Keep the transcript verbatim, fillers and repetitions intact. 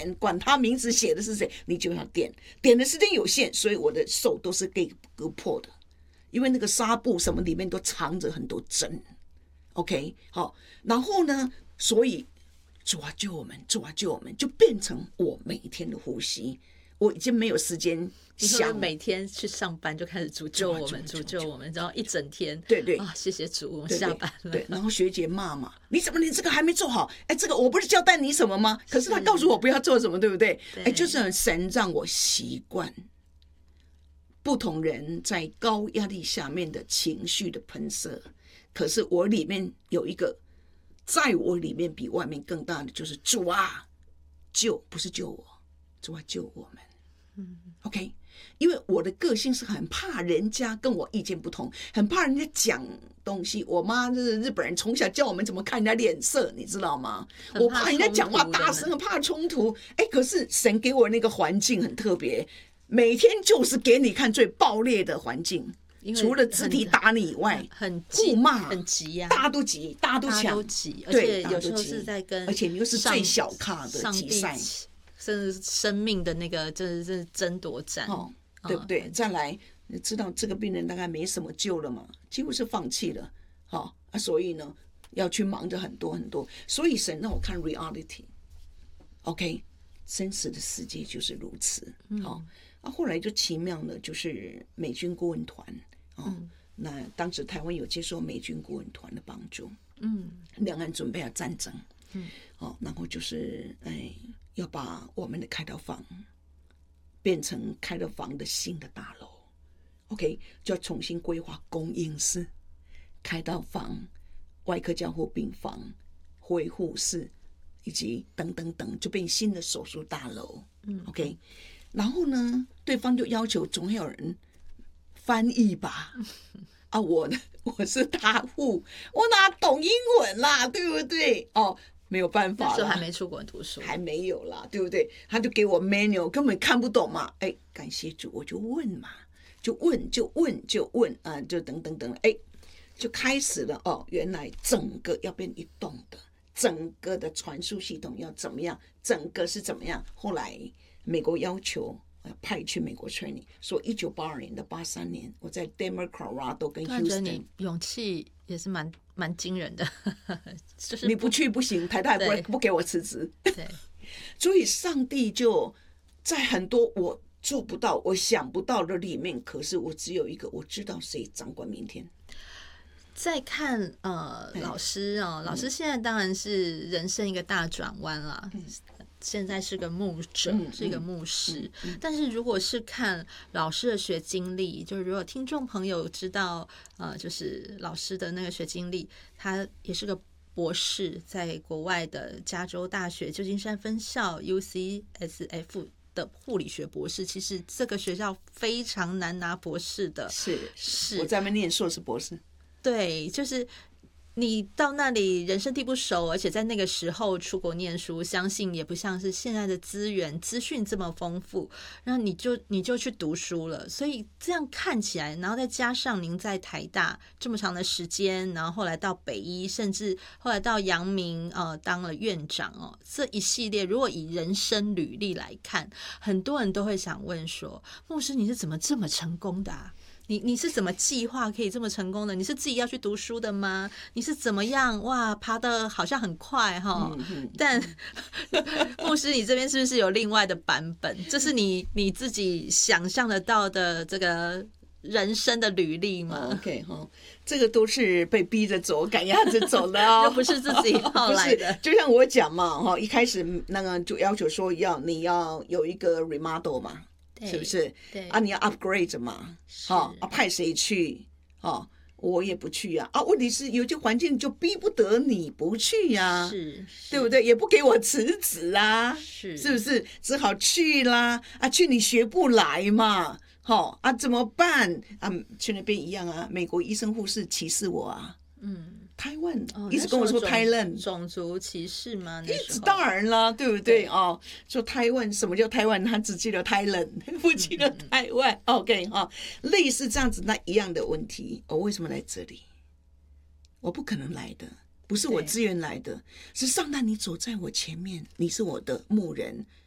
钱，管他名字写的是谁，你就要点。点的时间有限，所以我的手都是被割破的，因为那个纱布什么里面都藏着很多针。OK， 好，然后呢，所以主啊救我们，主啊救我们，就变成我每天的呼吸。我已经没有时间想， 每天去上班就开始主救我们，主救我们，然后一整天， 对对啊，谢谢主，我们下班了。 对，然后学姐骂嘛，你怎么连这个还没做好？哎，这个我不是交代你什么吗？可是他告诉我不要做什么，对不对？哎，就是神让我习惯不同人在高压力下面的情绪的喷射，可是我里面有一个，在我里面比外面更大的就是主啊救，不是救我，主啊救我们。嗯 ，OK， 因为我的个性是很怕人家跟我意见不同，很怕人家讲东西。我妈是日本人，从小教我们怎么看人家脸色，你知道吗？我怕人家讲话大声，很怕冲突。哎，可是神给我那个环境很特别，每天就是给你看最暴烈的环境。除了肢体打你以外， 很互骂， 很急呀、啊， 大家都急，大家都抢， 都急，而且有时候是在跟， 而且你又是最小咖的比赛， 甚至生命的那个，真的是争夺战， 哦，对不对？再来，你知道这个病人大概没什么救了嘛，几乎是放弃了，好、哦、啊，所以呢，要去忙着很多很多，所以神让我看 reality，OK， 真实的世界就是如此，好、哦。啊，后来就奇妙了，就是美军顾问团。哦、嗯，那当时台湾有接受美军顾问团的帮助，嗯，两岸准备了战争，嗯，哦，然后就是哎，要把我们的开刀房变成开刀房的新的大楼 ，OK， 就要重新规划供应室、开刀房、外科加护病房、恢护室以及等等等，就变新的手术大楼，嗯 ，OK， 然后呢，对方就要求总要有人翻译吧，啊，我我是大户，我哪懂英文啦，对不对？哦，没有办法了， 那时候还没出国读书， 还没有啦，对不对？他就给我 menu， 根本看不懂嘛。哎，感谢主，我就问嘛，就问就问就问啊，就等等等，哎，就开始了哦。原来整个要变移动的，整个的传输系统要怎么样？整个是怎么样？后来美国要求。派去美国 training， 说一九八二年到八三年，我在 Denver Colorado 跟 Houston， 你勇气也是蛮蛮惊人的，就是不你不去不行，台大也不会不给我辞职。 对， 所以上帝就在很多我做不到、我想不到的里面，可是我只有一个，我知道谁掌管明天。 再看呃，老师啊、哦，老师现在当然是人生一个大转弯啦。嗯，现在是个牧者，嗯、是一个牧师、嗯嗯。但是如果是看老师的学经历，就是如果听众朋友知道，呃，就是老师的那个学经历，他也是个博士，在国外的加州大学旧金山分校 U C S F 的护理学博士。其实这个学校非常难拿博士的， 是是，我在那边念硕士博士。 对，就是你到那里人生地不熟，而且在那个时候出国念书，相信也不像是现在的资源资讯这么丰富，然后你就你就去读书了。所以这样看起来，然后再加上您在台大这么长的时间，然后后来到北医，甚至后来到阳明呃当了院长哦，这一系列如果以人生履历来看，很多人都会想问说，牧师你是怎么这么成功的啊？你你是怎么计划可以这么成功的？你是自己要去读书的吗？你是怎么样哇爬得好像很快哈、嗯嗯？但牧师，你这边是不是有另外的版本？这是你你自己想象得到的这个人生的履历吗 ？OK 哈，这个都是被逼着走、赶鸭子走的哦， 又不是自己后来的。 就像我讲嘛哈，一开始那个就要求说要你要有一个 remodel 嘛。是不是？ 对啊，你要 upgrade 嘛？哦，啊，派谁去？哦，我也不去呀、啊。啊，问题是有些环境就逼不得你不去呀、啊， 是， 对不对？也不给我辞职啊， 是， 是不是？只好去啦。啊，去你学不来嘛？好、哦、啊，怎么办？啊，去那边一样啊。美国医生护士歧视我啊。嗯。台湾、哦、一直跟我说台湾种族歧视吗？那一直当然啦，对不对？对哦，说台湾什么叫台湾？他只记得台湾，不记得台湾。嗯嗯 OK 哈、哦，类似这样子那一样的问题，我、哦、为什么来这里？我不可能来的，不是我自愿来的，是上帝你走在我前面，你是我的牧人，